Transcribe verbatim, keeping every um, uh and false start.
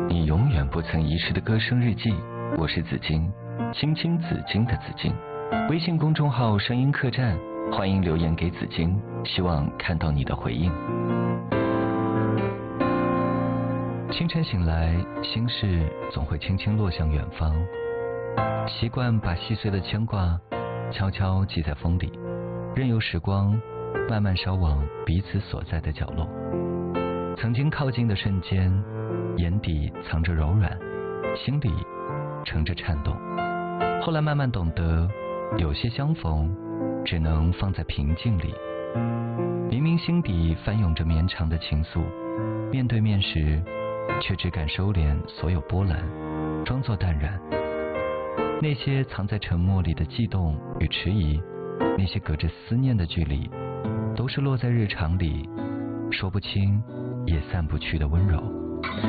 你永远不曾遗失的歌声日记。我是紫金，青青紫金的紫金。微信公众号声音客栈，欢迎留言给紫金，希望看到你的回应。清晨醒来，心事总会轻轻落向远方，习惯把细碎的牵挂悄悄记在风里，任由时光慢慢烧往彼此所在的角落。曾经靠近的瞬间，眼底藏着柔软，心里盛着颤动。后来慢慢懂得，有些相逢只能放在平静里。明明心底翻涌着绵长的情愫，面对面时却只敢收敛所有波澜，装作淡然。那些藏在沉默里的悸动与迟疑，那些隔着思念的距离，都是落在日常里说不清也散不去的温柔。